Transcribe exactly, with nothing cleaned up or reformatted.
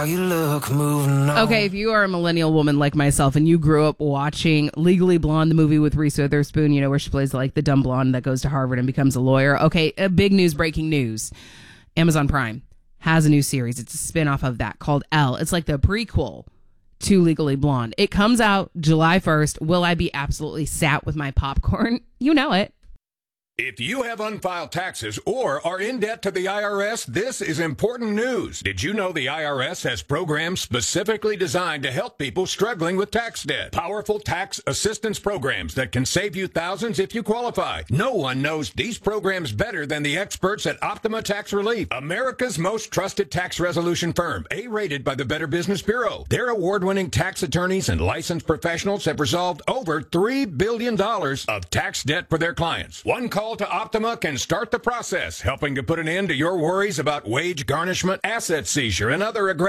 how you look moving on. Okay, if you are a millennial woman like myself and you grew up watching Legally Blonde, the movie with Reese Witherspoon, you know, where she plays like the dumb blonde that goes to Harvard and becomes a lawyer. Okay, uh, big news, breaking news. Amazon Prime has a new series. It's a spinoff of that called Elle. It's like the prequel to Legally Blonde. It comes out July first. Will I be absolutely sat with my popcorn? You know it. If you have unfiled taxes or are in debt to the I R S, this is important news. Did you know the I R S has programs specifically designed to help people struggling with tax debt? Powerful tax assistance programs that can save you thousands if you qualify. No one knows these programs better than the experts at Optima Tax Relief, America's most trusted tax resolution firm, A-rated by the Better Business Bureau. Their award-winning tax attorneys and licensed professionals have resolved over three billion dollars of tax debt for their clients. One call to Optima can start the process, helping to put an end to your worries about wage garnishment, asset seizure, and other aggressive